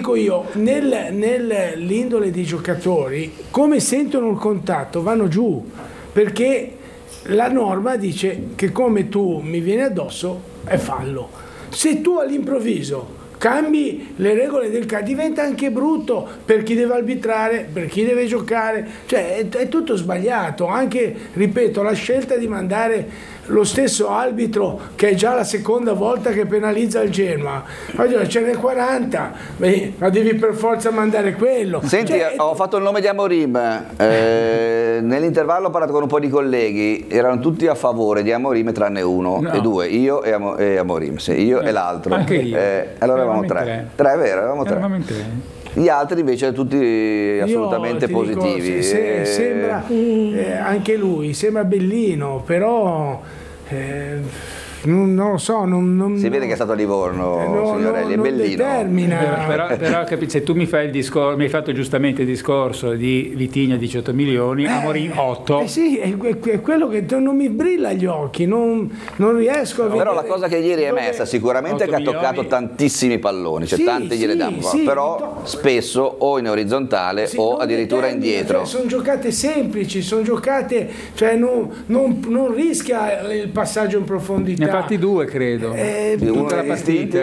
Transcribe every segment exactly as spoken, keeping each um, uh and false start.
dico io, nel, nell'indole dei giocatori, come sentono il contatto vanno giù, perché la norma dice che come tu mi vieni addosso è fallo. Se tu all'improvviso cambi le regole del calcio, diventa anche brutto per chi deve arbitrare, per chi deve giocare, cioè è, è tutto sbagliato. Anche, ripeto, la scelta di mandare lo stesso arbitro, che è già la seconda volta che penalizza il Genoa, oggi ce n'è quaranta, beh, ma devi per forza mandare quello. Senti, cioè, ho fatto il nome di Amorim, eh, nell'intervallo ho parlato con un po' di colleghi, erano tutti a favore di Amorim tranne uno no. e due, io e, Amo, e Amorim, sì, io eh, e l'altro. Anche io. Eh, allora eravamo tre. tre, tre è vero, eravamo tre. Eravamo in tre. Gli altri invece tutti assolutamente Io, positivi. Dico, se, se, sembra, eh, anche lui, sembra bellino, però... Eh, Non, non lo so, non, non, si vede che è stato a Livorno, eh, no, signorelli, no, è bellino. Però, però, però capi, se tu mi fai il discorso, mi hai fatto giustamente il discorso di Vitinha diciotto milioni, eh, Amorim otto. Eh sì, è, è quello che non mi brilla agli occhi, non, non riesco a no, vedere. Però la cosa che ieri è emersa sicuramente è che ha toccato tantissimi palloni, cioè sì, tanti gliele sì, danno, sì, però to- spesso o in orizzontale sì, o addirittura indietro. Cioè, sono giocate semplici, sono giocate, cioè non, non, non rischia il passaggio in profondità. Ne ha fatti due, credo. Eh, tutta la partita,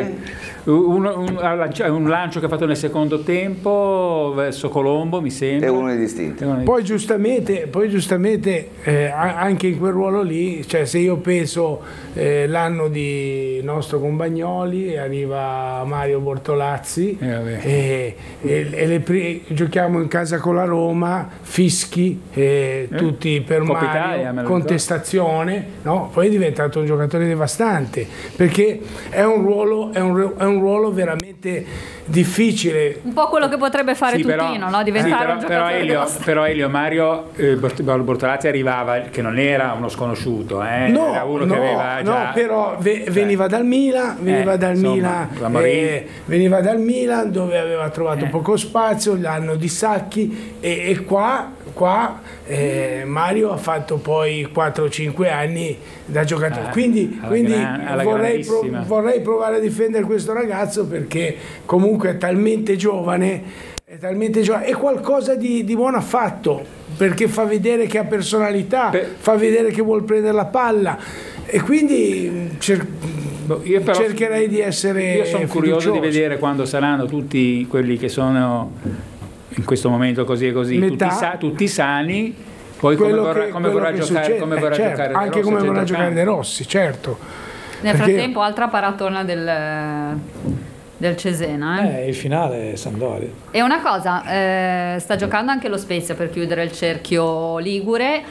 un, un, un lancio che ha fatto nel secondo tempo verso Colombo, mi sembra, e uno di distinti. Poi giustamente, poi giustamente eh, anche in quel ruolo lì, cioè se io penso eh, l'anno di nostro Compagnoli, arriva Mario Bortolazzi eh, e, e, e le pri- giochiamo in casa con la Roma, fischi eh, eh, tutti per Coppa Mario, Italia, contestazione, no? Poi è diventato un giocatore devastante, perché è un ruolo, è un, è un ruolo veramente difficile. Un po' quello che potrebbe fare sì, Tutino, però, no? Diventare sì, però, un giocatore però Elio, però Elio Mario eh, Bortolazzi arrivava, che non era uno sconosciuto, eh, no, era uno no, che aveva già... no, però ve, veniva dal Milan, veniva eh, dal insomma, Milan, eh, veniva dal Milan dove aveva trovato eh. poco spazio, l'anno di Sacchi e, e qua, qua eh, Mario ha fatto poi quattro cinque anni da giocatore, ah, quindi, quindi gran, vorrei, pro, vorrei provare a difendere questo ragazzo perché comunque è talmente giovane, è talmente giovane, è qualcosa di, di buono ha fatto, perché fa vedere che ha personalità, Beh. fa vedere che vuol prendere la palla e quindi cer- io però, cercherei di essere io sono curioso fiducioso. di vedere quando saranno tutti quelli che sono in questo momento così e così tutti, sa- tutti sani, poi come vorrà, che, come vorrà giocare, succede, come vorrà eh, certo, giocare anche Rossi, come vorrà giocare De Rossi, certo. Nel Perché... frattempo altra paratona del, del Cesena, eh? Eh, il finale è Sampdoria. E una cosa, eh, sta giocando anche lo Spezia per chiudere il cerchio ligure,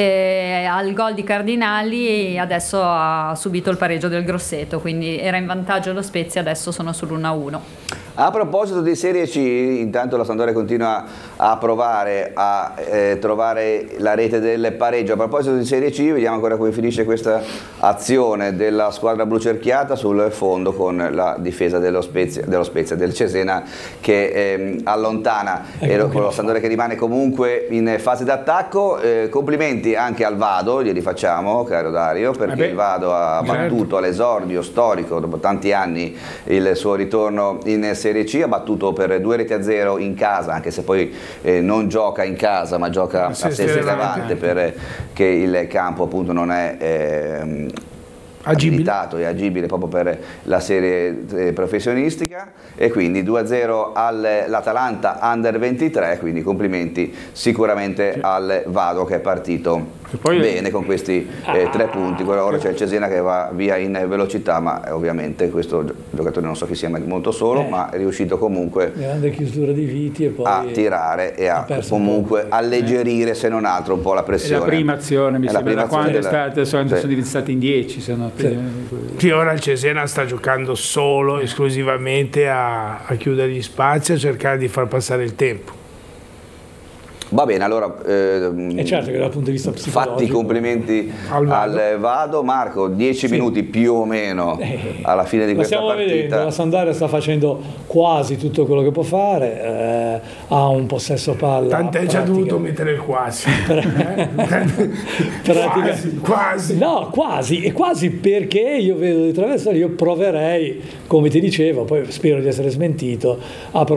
eh, al gol di Cardinali adesso ha subito il pareggio del Grosseto, quindi era in vantaggio lo Spezia, adesso sono sull'uno a uno. A proposito di Serie C, intanto la Sampdoria continua a provare a eh, trovare la rete del pareggio. A proposito di Serie C, vediamo ancora come finisce questa azione della squadra blucerchiata sul fondo con la difesa dello Spezia, dello Spezia del Cesena che eh, allontana e lo, con la Sampdoria che rimane comunque in fase d'attacco. Eh, complimenti anche al Vado, glieli facciamo, caro Dario, perché il Vado ha battuto all'esordio storico dopo tanti anni il suo ritorno in Serie Serie C, ha battuto per due reti a zero in casa, anche se poi eh, non gioca in casa ma gioca a Sestri Levante perché il campo appunto non è eh, abilitato e agibile proprio per la serie eh, professionistica, e quindi due a zero all'Atalanta Under ventitré, quindi complimenti sicuramente al Vado che è partito poi bene con questi eh, tre punti. Ora c'è il Cesena che va via in velocità, ma eh, ovviamente questo giocatore non so chi sia molto solo, eh. ma è riuscito comunque grande chiusura di Viti e poi a tirare e a comunque alleggerire, se non altro, un po' la pressione. È la prima azione, mi è sembra, da quando della... è stata, sono, sì. sono diventati in dieci. Sono sì. Sì, ora il Cesena sta giocando solo, esclusivamente a, a chiudere gli spazi, a cercare di far passare il tempo. Va bene, allora eh, è certo che dal punto di vista psicologico fatti i complimenti al Vado. al Vado. Marco, dieci sì. minuti più o meno eh, alla fine di questa partita. Stiamo vedendo, la Sampdoria sta facendo quasi tutto quello che può fare, eh, ha un possesso palla. Tant'è già dovuto mettere il quasi. quasi, quasi. No, quasi, e quasi perché io vedo di traversare, io proverei, come ti dicevo, poi spero di essere smentito, a